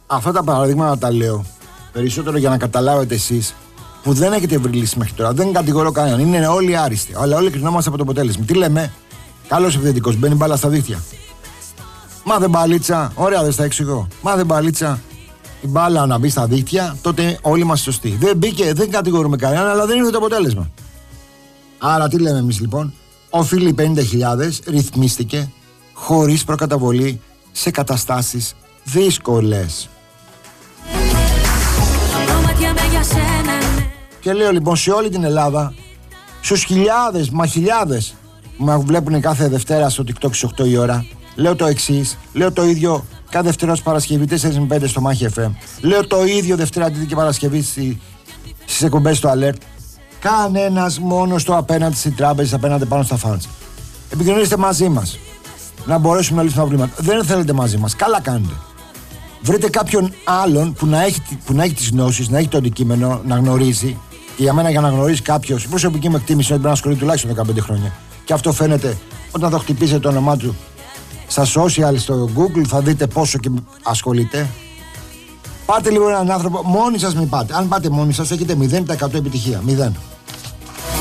Αυτά τα παραδείγματα τα λέω περισσότερο για να καταλάβετε εσείς που δεν έχετε βρει λύση μέχρι τώρα. Δεν κατηγορώ κανέναν. Είναι όλοι άριστοι. Αλλά όλοι κρινόμαστε από το αποτέλεσμα. Τι λέμε? Καλός επιθετικός. Μπαίνει μπάλα στα δίχτυα. Μα δεν μπαλίτσα. Ωραία, δεν στα εξηγώ. Μα δεν μπαλίτσα. Η μπάλα να μπει στα δίχτυα, τότε όλοι είμαστε σωστοί. Δεν μπήκε, δεν κατηγορούμε κανέναν, αλλά δεν ήρθε το αποτέλεσμα. Άρα τι λέμε εμείς λοιπόν? Οφείλει 50.000, ρυθμίστηκε χωρίς προκαταβολή σε καταστάσεις δύσκολες. Και λέω λοιπόν σε όλη την Ελλάδα, στους χιλιάδες, μα χιλιάδες που με βλέπουν κάθε Δευτέρα στο TikTok στις 8 η ώρα, λέω το εξής, λέω το ίδιο κάθε Δευτέρα ως Παρασκευή 4 με 5 στο Μάχη FM, λέω το ίδιο Δευτέρα, Τρίτη και Παρασκευή στις εκπομπές στο Alert. Κανένας μόνος του απέναντι στις τράπεζες, απέναντι πάνω στα φαντς. Επικοινωνήστε μαζί μας να μπορέσουμε να λύσουμε τα προβλήματα. Δεν θέλετε μαζί μας, καλά κάνετε. Βρείτε κάποιον άλλον που να έχει τις γνώσεις, να έχει το αντικείμενο, να γνωρίζει. Και για μένα, για να γνωρίζει κάποιος, η προσωπική μου εκτίμηση είναι ότι πρέπει να ασχολείται τουλάχιστον 15 χρόνια. Και αυτό φαίνεται όταν θα χτυπήσετε το όνομά του στα social, στο Google, θα δείτε πόσο και ασχολείται. Πάτε λίγο έναν άνθρωπο, μόνοι σας μην πάτε. Αν πάτε μόνοι σας, έχετε 0% επιτυχία. 0.